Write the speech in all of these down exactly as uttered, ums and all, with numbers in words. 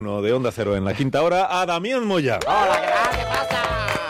Uno de Onda Cero en la quinta hora, a Damián Moya. Hola, ¿qué tal? ¿Qué pasa?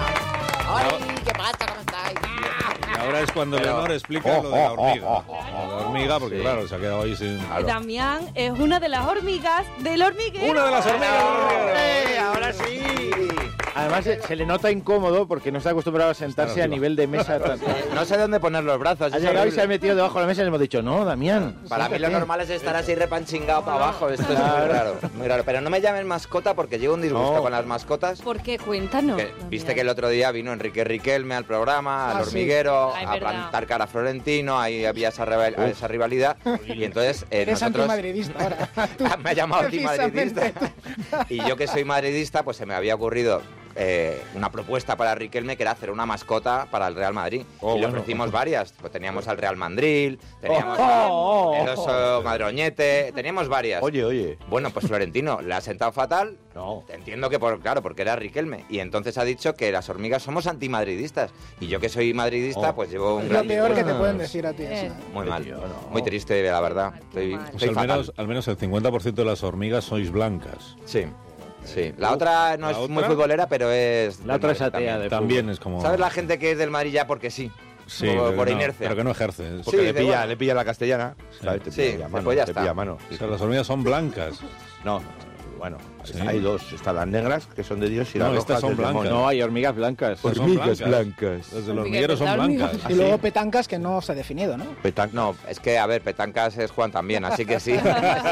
Ay, ¿qué pasa? ¿Cómo estáis? Y ahora es cuando Pero... Leonor explica oh, lo de la hormiga. Oh, oh, oh, oh. La hormiga, porque sí. claro, se ha quedado ahí sin... Claro. Damián es una de las hormigas del hormiguero. ¡Una de las hormigas del hormiguero! ¡Eh, ahora sí! Además se, se le nota incómodo porque no está acostumbrado a sentarse a nivel de mesa. No sé dónde poner los brazos. Ha llegado y se ha metido debajo de la mesa y le hemos dicho, no, Damián. Para mí lo normal es estar así repanchingado para abajo. Esto es muy raro, muy raro. Pero no me llamen mascota porque llevo un disgusto no. con las mascotas. ¿Por qué? Cuéntanos. Que, viste que el otro día vino Enrique Riquelme al programa, ah, al hormiguero, sí. Ay, a plantar cara a Florentino, ahí había esa, rival, esa rivalidad. Y entonces eh, Eres nosotros... antimadridista ahora. Me ha llamado antimadridista. Y yo que soy madridista, pues se me había ocurrido... Eh, una propuesta para Riquelme que era hacer una mascota para el Real Madrid oh, y le ofrecimos bueno. varias, pues teníamos al Real Mandril, teníamos oh, oh, el oso oh, Madroñete, teníamos varias. Oye, oye. Bueno, pues Florentino le ha sentado fatal. No. Entiendo que por claro, porque era Riquelme y entonces ha dicho que las hormigas somos antimadridistas y yo que soy madridista, oh. pues llevo un es gran lo peor que te pueden decir a ti. Eh. Muy mal, tío, no. muy triste la verdad. Estoy, pues estoy al menos al menos el cincuenta por ciento de las hormigas sois blancas. Sí. Sí, la otra no ¿La es otra? muy futbolera, pero es... La otra es atea. También, también es como... ¿Sabes la gente que es del Madrid ya porque sí? Sí, por, por no, inercia. Pero que no ejerce. Porque sí, le, pilla, bueno. le pilla la castellana. Sí, ¿sabes? Te sí pilla mano, pues ya te está. pilla mano. O sea, las hormigas son blancas. No, bueno, sí. hay dos. Están las negras, que son de Dios, y no, las estas rojas son blancas. No, hay hormigas blancas. Hormigas blancas. blancas. Las del hormiguero son blancas. Y luego petancas que no se ha definido, ¿no? Petan no, es que, a ver, petancas es Juan también, así que sí.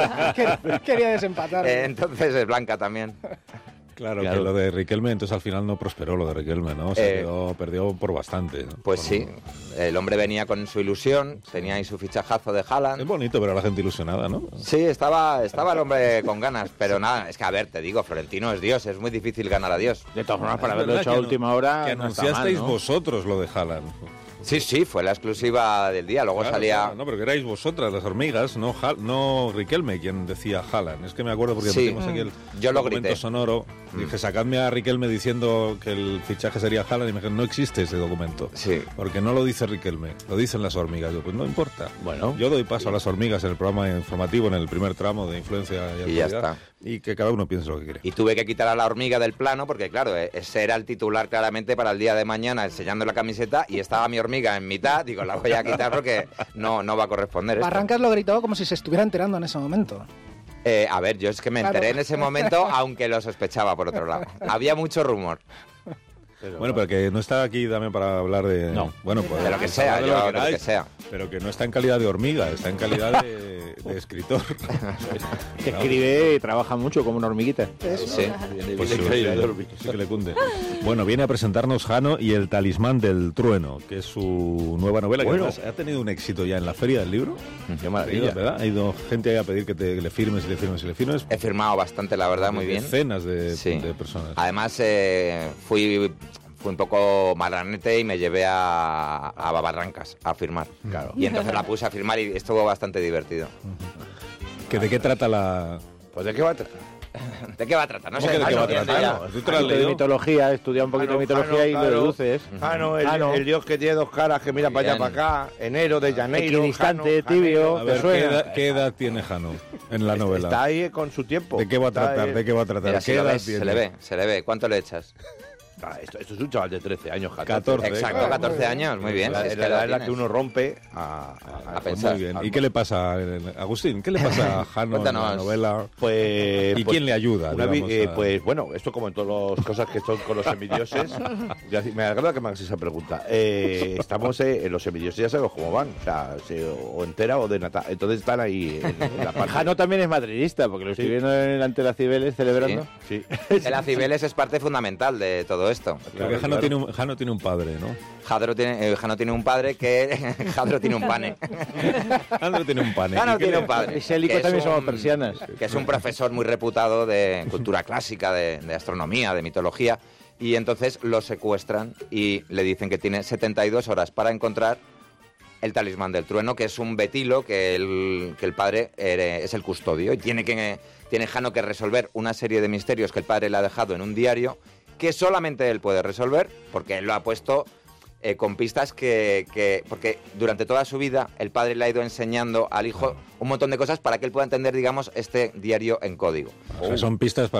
Quería desempatar. Eh, entonces es blanca también. Claro, claro, que lo de Riquelme, entonces al final no prosperó lo de Riquelme, ¿no? Se eh, quedó, perdió por bastante, ¿no? Pues por sí, el hombre venía con su ilusión, tenía ahí su fichajazo de Haaland. Es bonito ver a la gente ilusionada, ¿no? Sí, estaba, estaba el hombre con ganas, pero nada, es que a ver, te digo, Florentino es Dios, es muy difícil ganar a Dios. De todas formas, para haberlo hecho a última hora... Que no anunciasteis mal, ¿no? vosotros lo de Haaland. Sí, sí, fue la exclusiva del día, luego claro, salía... Claro, no, pero que erais vosotras, las hormigas, no, no Riquelme quien decía Haaland. Es que me acuerdo porque sí, metimos aquí el yo lo documento grité. sonoro. Mm. Dije, sacadme a Riquelme diciendo que el fichaje sería Haaland y me dijeron, no existe ese documento. Sí. Porque no lo dice Riquelme, lo dicen las hormigas. Yo, pues no importa. Bueno. Yo doy paso a las hormigas en el programa informativo, en el primer tramo de influencia y, y ya está. Y que cada uno piense lo que quiere. Y tuve que quitar a la hormiga del plano porque, claro, ese era el titular claramente para el día de mañana, enseñando la camiseta, y estaba mi hormiga en mitad. Digo, la voy a quitar porque no, no va a corresponder. Barrancas esto. lo gritó como si se estuviera enterando en ese momento. Eh, a ver, yo es que me enteré claro. en ese momento, aunque lo sospechaba por otro lado. Había mucho rumor. Pero, bueno, pero que no está aquí también para hablar de... No, bueno, pues, de lo que sea, de yo, lo que, de lo que sea. Pero que no está en calidad de hormiga, está en calidad de, de escritor. Que escribe y trabaja mucho como una hormiguita. Eso. Sí, pues sí, sí, sí que le cunde. Bueno, viene a presentarnos Jano y el talismán del trueno, que es su nueva novela, bueno. que además ha tenido un éxito ya en la Feria del Libro. Qué maravilla. ¿Verdad? Ha ido gente ahí a pedir que, te, que le firmes y le firmes y le firmes. He firmado bastante, la verdad, muy bien. Decenas de, sí. de personas. Además, eh, fui... Fui un poco marranete y me llevé a, a Barrancas a firmar. Claro. Y entonces la puse a firmar y estuvo bastante divertido. ¿Que ¿De qué trata la...? Pues de qué va a tratar. ¿De qué va a tratar? No sé. ¿De qué va a tratar? ¿Tú te lo has leído? De mitología, estudia un poquito Jano, de mitología Jano, y claro. lo deduces. Jano, el, Jano. el dios que tiene dos caras, que mira para allá, para acá. Enero de Janeiro. Equidistante, tibio. A ver, ¿qué edad, ¿qué edad tiene Jano en la novela? Está ahí con su tiempo. ¿De qué va a tratar? ¿De qué va a tratar? Mira, si ¿Qué edad ves, tiene? Se le ve, se le ve. ¿Cuánto le echas? Ah, esto, esto es un chaval de trece años, catorce. catorce Exacto, catorce años, muy bien. La, es la edad en la que uno rompe a, a, a pues pensar. Muy bien. ¿Y qué le pasa, Agustín? ¿Qué le pasa a Jano en la novela? Pues, ¿Y pues, quién le ayuda? Una, digamos, eh, a... Pues bueno, esto como en todas las cosas que son con los semidioses. Me agrada que me hagas esa pregunta. Eh, estamos eh, en los semidioses, ya sabemos cómo van. O sea, se, o entera o de nata. Entonces están ahí en, en la parte. Jano también es madridista, porque lo estoy sí. viendo ante la Cibeles celebrando. Sí. sí. La Cibeles es parte fundamental de todo esto. Claro. Jano, tiene un, Jano tiene un padre, ¿no? Jadro tiene, eh, Jano tiene un padre que... Jadro tiene un pane. Jano tiene un pane. Jano tiene un padre. Y Sélico también somos persianas. Que es un profesor muy reputado de cultura clásica, de, de astronomía, de mitología. Y entonces lo secuestran y le dicen que tiene setenta y dos horas para encontrar el talismán del trueno, que es un betilo que el, que el padre eh, es el custodio. Y tiene, que, tiene Jano que resolver una serie de misterios que el padre le ha dejado en un diario, que solamente él puede resolver, porque él lo ha puesto eh, con pistas que, que... Porque durante toda su vida el padre le ha ido enseñando al hijo un montón de cosas para que él pueda entender, digamos, este diario en código. O sea, son pistas para